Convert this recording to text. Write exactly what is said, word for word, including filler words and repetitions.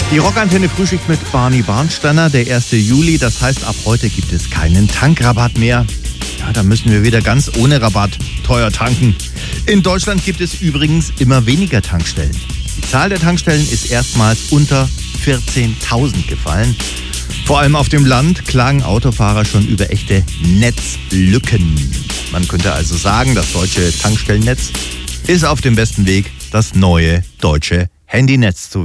Die Rockantenne Frühschicht mit Barney Barnsteiner, der erste Juli. Das heißt, ab heute gibt es keinen Tankrabatt mehr. Ja, da müssen wir wieder ganz ohne Rabatt teuer tanken. In Deutschland gibt es übrigens immer weniger Tankstellen. Die Zahl der Tankstellen ist erstmals unter vierzehntausend gefallen. Vor allem auf dem Land klagen Autofahrer schon über echte Netzlücken. Man könnte also sagen, das deutsche Tankstellennetz ist auf dem besten Weg, das neue deutsche Handynetz zu werden.